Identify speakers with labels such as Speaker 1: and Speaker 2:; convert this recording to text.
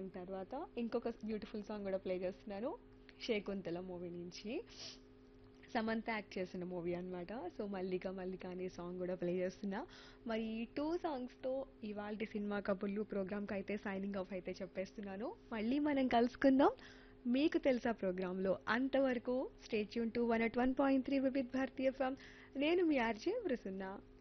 Speaker 1: Song తర్వాత ఇంకొక beautiful song కూడా ప్లే చేస్తున్నాను. శకుంతల మూవీ నుంచి సమంత యాక్ట్ చేసిన మూవీ అన్నమాట. సో మల్లిక మల్లిక అనే సాంగ్ కూడా ప్లే చేస్తున్నా. మరి ఈ టూ సాంగ్స్తో ఇవాల్టి సినిమా కబుర్లు ప్రోగ్రామ్కి అయితే సైనింగ్ ఆఫ్ అయితే చెప్పేస్తున్నాను. మళ్ళీ మనం కలుసుకుందాం మీకు తెలుసా ప్రోగ్రాంలో. అంతవరకు stay tune to 101.3 Vividh Bharatiya FM. నేను మీ ఆర్జే ప్రసన్న.